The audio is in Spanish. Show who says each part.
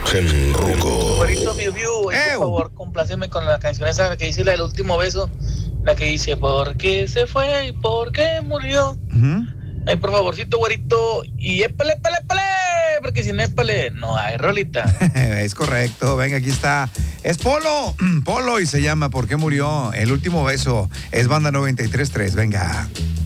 Speaker 1: Genruco.
Speaker 2: Güerito Biu Biu, por favor, compláceme con la canción esa que dice la del último beso. La que dice, ¿por qué se fue y por qué murió? Ay, por favorcito, güerito. Y épale, épale, épale. Porque sin épale no hay rolita.
Speaker 3: Es correcto. Venga, aquí está. Es Polo. Polo y se llama ¿Por qué murió? El último beso. Es Banda 93.3. Venga.